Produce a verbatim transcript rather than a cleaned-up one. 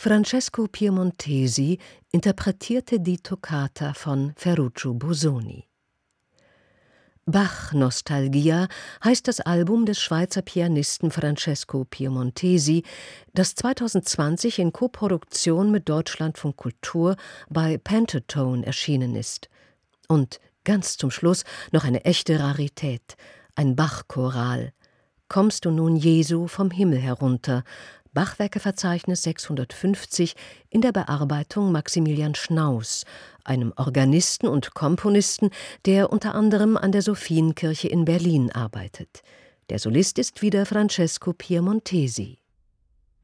Francesco Piemontesi interpretierte die Toccata von Ferruccio Busoni. Bach-Nostalgia heißt das Album des Schweizer Pianisten Francesco Piemontesi, das zweitausendzwanzig in Koproduktion mit Deutschlandfunk Kultur bei Pentatone erschienen ist. Und ganz zum Schluss noch eine echte Rarität, ein Bach-Choral. »Kommst du nun, Jesu, vom Himmel herunter«, Bachwerkeverzeichnis sechshundertfünfzig in der Bearbeitung Maximilian Schnaus, einem Organisten und Komponisten, der unter anderem an der Sophienkirche in Berlin arbeitet. Der Solist ist wieder Francesco Piemontesi.